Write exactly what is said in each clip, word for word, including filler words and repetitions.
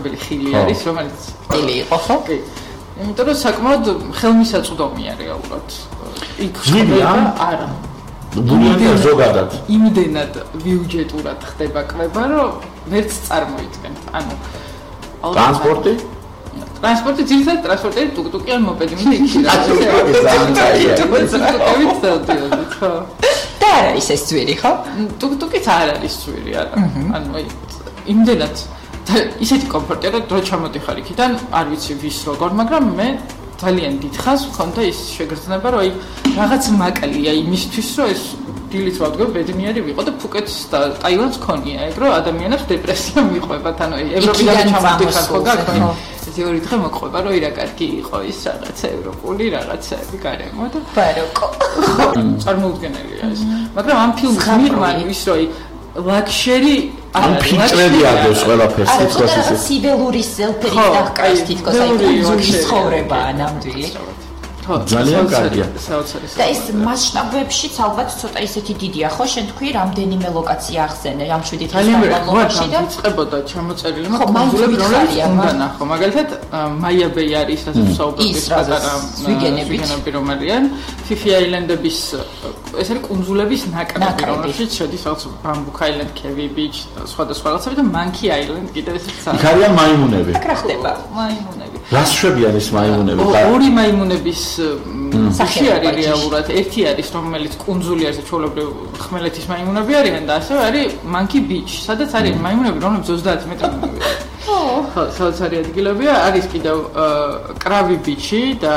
შესაძლებელი ხილი არის, რომელიც ხილი იყო, ხო? კი. იმიტომ რომ საკმაოდ ხელმისაწვდომია რეალურად. იქ ხდება არა. ბუნებრივია ზოგადად. იმდენად ბიუჯეტურად ხდება კვება, რომ ვერც წარმოიდგენთ. ანუ ტრანსპორტი? ტრანსპორტი ძირითადად ტრანსპორტი ტუკტუკი ან მოპედი მე იქ რა. ძალიან კაია. ტუკტუკით ხო? და არ არის ეს ძვირი, ხო? ტუკტუკიც არ არის ძვირი, არა. ანუ აი იმდენად ისეთი კომფორტია, რომ დრო ჩამოდიხარ იქიდან, არ ვიცი ვის როგორ, მაგრამ მე ძალიან დიდხანს მქონდა ის შეგრძნება, რომ აი რაღაც მაკალია იმისთვის, რომ ეს დილით ვადგო ბედნიერი ვიყო და ფუკეთს და ტაილანდს ქონია, ეგ რომ ადამიანებს დეპრესია მიყვებათ, ანუ აი ევროპიდან ჩამოდიხარ ხო გაქვენ. ეს ორი დღე მოყვება, რომ ირა კარგი იყო ის რაღაცა ევროპული რაღაცები გარემო და ბაროკო. წარმოუდგენელია ეს. მაგრამ ამ ფილმს მიღმა ის რომ აი ლაქშერი ან ფიჭრები ადოს ყველაფერს თითქოს ისე. სიბელურის ზელფერის დახკარს თითქოს აი კუნძულის ცხოვრებაა ნამდვილი. ძალიან კარგია. და ეს მასშტაბებშიც ალბათ ცოტა ისეთი დიდია, ხო? შენ თქვი რამდენიმე ლოკაცია ახსენე ამ შვიდი დღის განმავლობაში და იწყებოდა ჩამოწერილი კუნძულები, რომელიც უნდა ნახო. მაგალითად, მაია ბეი არის, რასაც საუბრობთ პატარა ზვიგენები რომელიან, ფიფი აილენდების ეს არის კუნძულების ნაკრები, რომელშიც შედის რაღაც ბამბუკ აილენდ, კევი ბიჩ, სხვადასხვა რაღაცები და მანკი აილენდ კიდევ ესეც არის. იქ არიან მაიმუნები. აქ რა ხდება? მაიმუნები. რას შვებიან ეს მაიმუნები? ორი მაიმუნების სახე არის რეალურად. ერთი არის, რომელიც კუნძული არის, ჩვეულებრივ ხმელეთის მაიმუნები არიან და ასევე არის მანკი ბიჩ, სადაც არის მაიმუნები, რომლებიც ოცდაათი მეტრი. ხო, სადაც არის ადგილებია, არის კიდევ კრავი ბიჩი და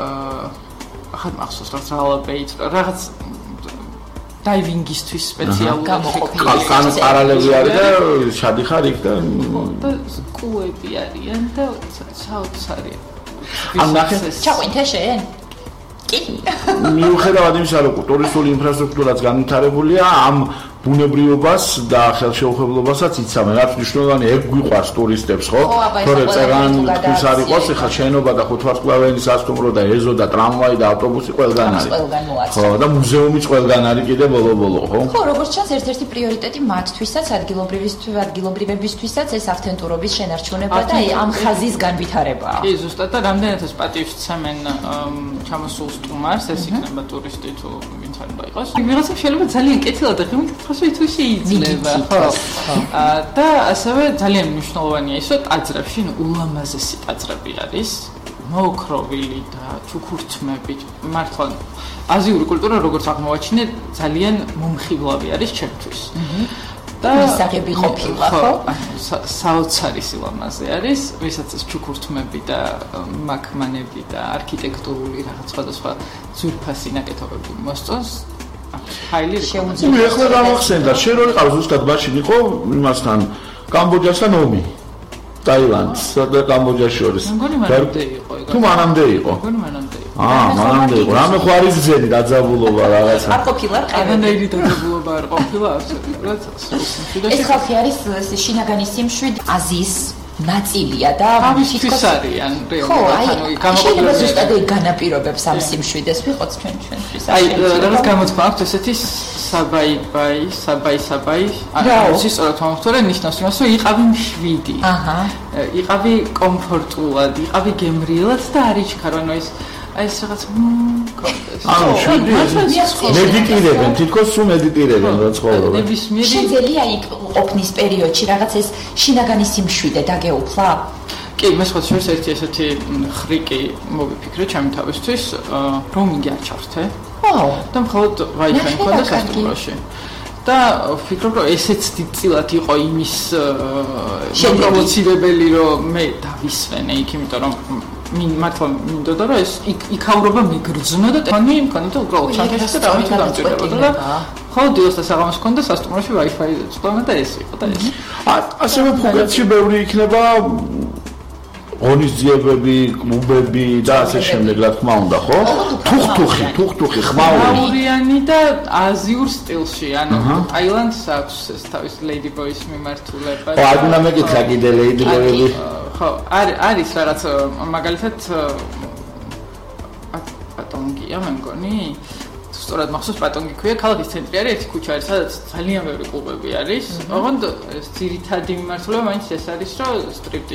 ახლა მახსოვს რაც ალაბეი, რაღაც დაივინგისთვის სპეციალურად კანო პარალელი არის და შადიხარ იქ და და კუები არიან და საოცარი. ამ ნახე ჩაყვინთე შენ? კი. მიუხედავად იმისა, რომ ტურისტული ინფრასტრუქტურაც განვითარებულია, ამ ბუნებრიობას და ხელშეუხებლობასაც იცავენ. რაც მნიშვნელოვანი, ეგ გვიყვარს ტურისტებს, ხო? თორე წერან თქვის არ იყოს, ეხლა შენობა და ხუთვარსკვლავიანი სასტუმრო და ეზო და ტრამვაი და ავტობუსი ყველგან არის. ხო, და მუზეუმიც ყველგან არის კიდე ბოლო-ბოლო, ხო? ხო, როგორც ჩანს, ერთ-ერთი პრიორიტეტი მათთვისაც, ადგილობრივისთვის, ადგილობრივებისთვისაც ეს ავთენტურობის შენარჩუნება და ამ ხაზის განვითარებაა. კი, ზუსტად და რამდენად ეს პატივს ცემენ ჩამოსულ სტუმარს, ეს იქნება ტურისტი თუ ვინც არ უნდა იყოს. ვიღაცა შეიძლება ძალიან კეთილად და ღიმით ხოსი თუ შეიძლება, ხო? და ასევე ძალიან მნიშვნელოვანია ის, რომ ტაძრებში ულამაზესი ტაძრები არის, მოოქროვილი და ჩუქურთმები. მართლა აზიური კულტურა როგორც აღმოვაჩინე, ძალიან მომხიბლავი არის ჩემთვის. და მისაღები ყოფილა, ხო? საოცარი სილამაზე არის, ვისაც ეს ჩუქურთმები და მაკმანები და არქიტექტურული რაღაც სხვადასხვა ძვირფასი ნაკეთობები მოსწონს. ჰაილი რეკომენდაცია. მე ახლა გამახსენდა, შენ რო იყავ ზუსტად მაშინ იყო იმასთან კამბოჯასთან ომი. ტაილანდს და კამბოჯას შორის. მანამდე იყო ეგ. თუ მანამდე იყო. მანამდე იყო. აა, მანამდე იყო. რამე ხო არის გზები დაძაბულობა რაღაცა. არ ყოფილა ყანაირი დაძაბულობა არ ყოფილა აბსოლუტურად. ეს ხალხი არის შინაგანი სიმშვიდ აზიის ნაწილია და თითქოს არიან რეალურად, ანუ გამოყენებული ზუსტად ეგ განაპირობებს ამ სიმშვიდეს ვიყოთ ჩვენ ჩვენთვის. აი, რაღაც გამოთქვა აქვს ესეთი საბაი ბაი, საბაი საბაი. ანუ სწორად მომხდარა ნიშნავს იმას, რომ იყავი მშვიდი. აჰა. იყავი კომფორტულად, იყავი გემრიელად და არ იჩქარ, ანუ ეს აი ეს რაღაც ანუ შვიდი მედიტირებენ, თითქოს სულ მედიტირებენ რა ცხოვრობენ. ნებისმიერი შეიძლება იქ ყოფნის პერიოდში რაღაც ეს შინაგანი სიმშვიდე დაგეუფლა? კი, მე სხვა შორის ერთი ესეთი ხრიკი მოვიფიქრე ჩემი თავისთვის, რომინგი არ ჩავსთე. ვაუ, და მხოლოდ ვაიფაი მქონდა სასტუმროში. და ვფიქრობ, რომ ესეც დიდწილად იყო იმის პროვოცირებელი, რომ მე დავისვენე იქ, იმიტომ რომ მინ მართლა მინდოდა რომ ეს იქაურობა მეგრძნო და ტელეფონი მქონდა უბრალოდ ჩამქეშა და დავით დამჭირდებოდა და ხო დილოს და საღამოს მქონდა სასტუმროში Wi-Fi წვემა და ეს იყო და ეს. ასევე ფუგეთში ბევრი იქნება ღონისძიებები, კლუბები და ასე შემდეგ, რა თქმა უნდა, ხო? თუხთუხი, თუხთუხი, ხმაური. ორიანი და აზიურ სტილში, ანუ ტაილანდს აქვს ეს თავის Lady Boys მიმართულება. ხო, არ უნდა მეკითხა კიდე Lady Boy-ები. ხო, არის არის რაღაც მაგალითად პატონგია მე მგონი. სწორად მახსოვს პატონგი ქვია, ქალაქის ცენტრი არის, ერთი ქუჩა არის, სადაც ძალიან ბევრი კლუბები არის. ოღონდ ეს ძირითადი მიმართულება მაინც ეს არის, რომ სტრიპტიზი